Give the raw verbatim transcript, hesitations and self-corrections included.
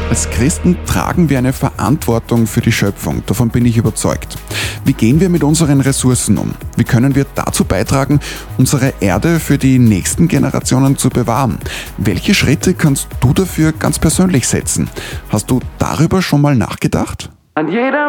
Als Christen tragen wir eine Verantwortung für die Schöpfung, davon bin ich überzeugt. Wie gehen wir mit unseren Ressourcen um? Wie können wir dazu beitragen, unsere Erde für die nächsten Generationen zu bewahren? Welche Schritte kannst du dafür ganz persönlich setzen? Hast du darüber schon mal nachgedacht? An jeder